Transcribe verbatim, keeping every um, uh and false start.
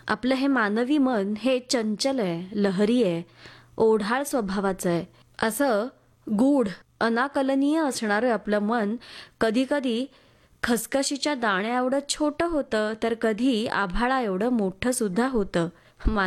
आपलं हे मानवी मन हे चंचल आहे, लहरी आहे, ओढाळ स्वभावाचं आहे. असं गूढ अनाकलनीय असणारं आपलं मन कधी कधी खसखशीच्या दाण्या एवढं छोटं होतं, तर कधी आभाळा एवढं मोठं सुद्धा होतं.